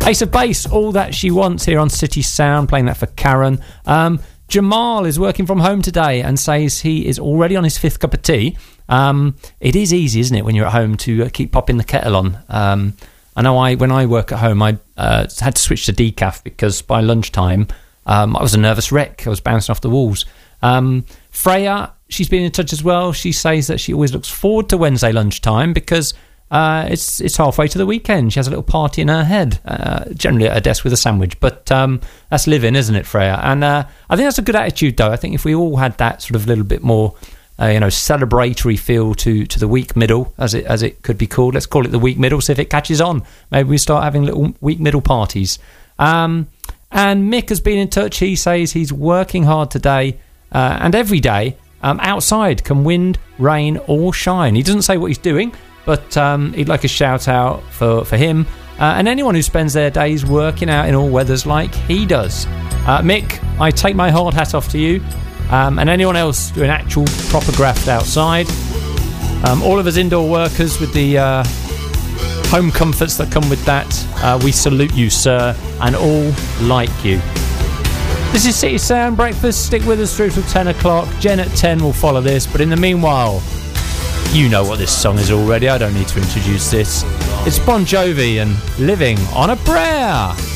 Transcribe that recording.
Ace of Base, All That She Wants here on City Sound, playing that for Karen. Jamal is working from home today and says he is already on his 5th cup of tea. It is easy, isn't it, when you're at home to keep popping the kettle on. I know when I work at home, I had to switch to decaf because by lunchtime I was a nervous wreck. I was bouncing off the walls. Freya, she's been in touch as well. She says that she always looks forward to Wednesday lunchtime because it's halfway to the weekend. She has a little party in her head, generally at her desk with a sandwich. But that's living, isn't it, Freya? And I think that's a good attitude, though. I think if we all had that sort of little bit more celebratory feel to the week middle, as it could be called. Let's call it the week middle, see if it catches on. Maybe we start having little week middle parties. And Mick has been in touch. He says he's working hard today and every day outside, come wind, rain or shine. He doesn't say what he's doing, but he'd like a shout out for him and anyone who spends their days working out in all weathers like he does. Mick, I take my hard hat off to you. And anyone else doing actual proper graft outside, all of us indoor workers with the home comforts that come with that, we salute you, sir, and all like you. This is City Sound Breakfast. Stick with us through till 10 o'clock. Jen at 10 will follow this, but in the meanwhile, you know what this song is already. I don't need to introduce this. It's Bon Jovi and Living on a Prayer.